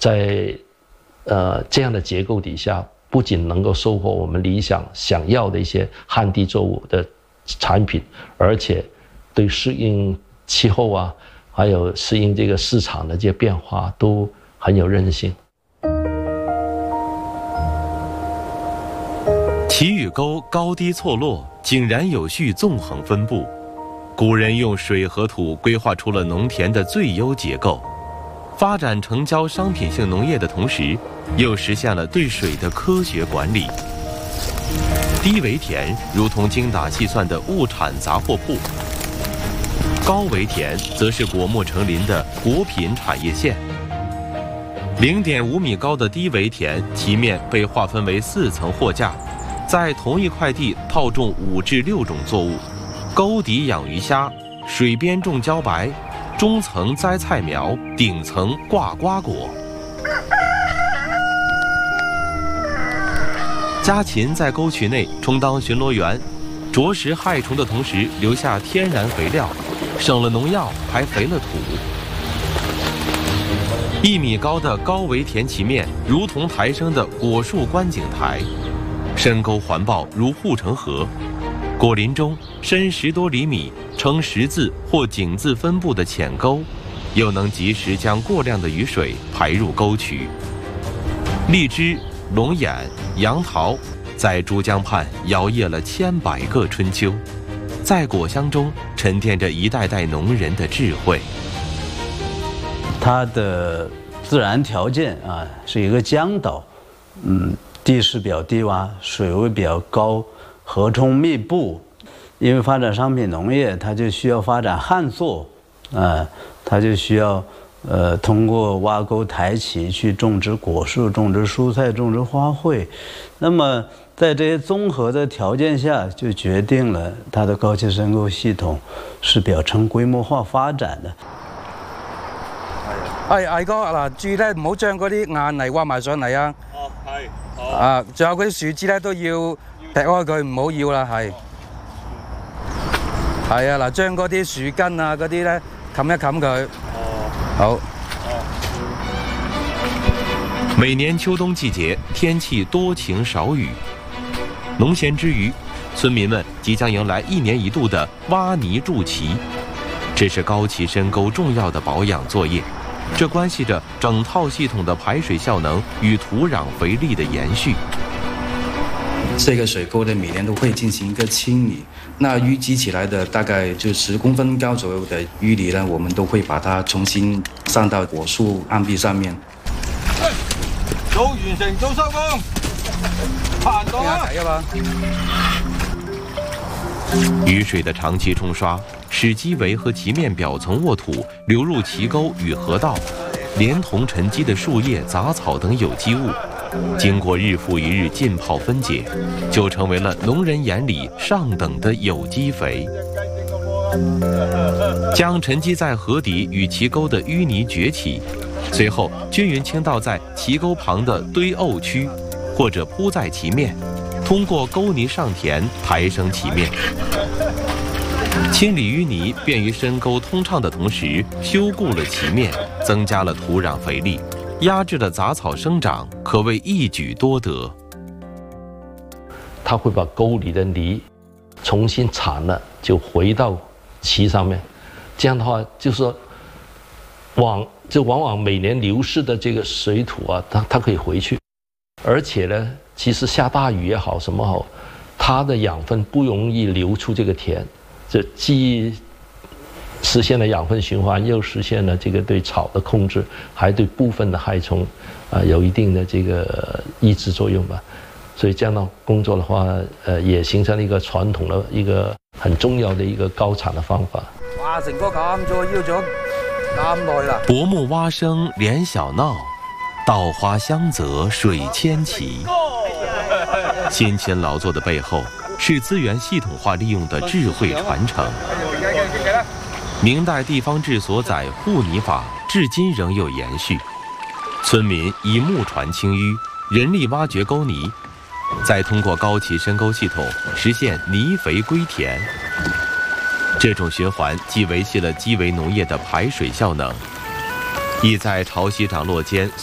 在这样的结构底下，不仅能够收获我们想要的一些旱地作物的产品，而且对适应气候啊，还有适应这个市场的这些变化都很有韧性。 祁峪沟高低错落，井然有序，纵横分布。古人用水和土规划出了农田的最优结构，发展成交商品性农业的同时，又实现了对水的科学管理。低围田如同精打细算的物产杂货铺，高围田则是果木成林的果品产业线。0.5米高的低围田，其面被划分为4层货架，在同一块地套种5至6种作物，沟底养鱼虾，水边种茭白，中层栽菜苗，顶层挂瓜果。家禽在沟渠内充当巡逻员，啄食害虫的同时留下天然肥料，省了农药，还肥了土。1米高的高围田其面如同抬升的果树观景台，深沟环抱如护城河，果林中深10多厘米、呈十字或井字分布的浅沟，又能及时将过量的雨水排入沟渠。荔枝、龙眼、杨桃在珠江畔摇曳了100个春秋，在果香中沉淀着一代代农人的智慧。 它的自然条件啊是一个江岛，地势比较低洼，水位比较高，河冲密布。因为发展商品农业，它就需要发展旱作，它就需要通过挖沟抬起去种植果树、种植蔬菜、种植花卉。那么在这些综合的条件下，就决定了它的高级深沟系统是比较呈规模化发展的。 毅哥嗱，注意咧，唔好將嗰啲硬泥挖埋上嚟啊！哦，係。仲有嗰啲樹枝咧都要踢開佢，唔好要啦，係。係啊，嗱，將嗰啲樹根啊嗰啲咧冚一冚佢。好。 每年秋冬季节，天气多晴少雨，农闲之余，村民们即将迎来1年1度的挖泥筑齐，这是高祁深沟重要的保养作业。这关系着整套系统的排水效能与土壤肥力的延续。 这个水沟呢，每年都会进行一个清理。那淤积起来的大概就10公分高左右的淤泥呢，我们都会把它重新上到果树岸壁上面。 都完成，都收工。行動啊！ 雨水的长期冲刷，使基围和其面表层沃土流入其沟与河道，连同沉积的树叶、杂草等有机物，经过日复一日浸泡分解，就成为了农人眼里上等的有机肥。将沉积在河底与其沟的淤泥掘起，随后均匀倾倒在其沟旁的堆沤区，或者铺在其面，通过沟泥上填抬升其面。清理淤泥便于深沟通畅的同时，修固了其面，增加了土壤肥力，压制了杂草生长，可谓一举多得。 它会把沟里的泥重新铲了，就回到其上面。这样的话，就是说往往每年流失的这个水土啊，它可以回去。而且呢，其实下大雨也好，什么好，它的养分不容易流出这个田。这既实现了养分循环，又实现了这个对草的控制，还对部分的害虫有一定的这个抑制作用吧。所以这样的工作的话，也形成了一个传统的一个很重要的一个高产的方法。 哇，成哥咁做要咗咁耐啦！ 薄暮蛙声连小闹，稻花香泽水千奇。辛勤劳作的背后，是资源系统化利用的智慧传承。明代地方志所载护泥法至今仍有延续，村民以木船清淤，人力挖掘沟泥，再通过高祁深沟系统实现泥肥归田。这种循环既维系了基围农业的排水效能，亦在潮汐涨落间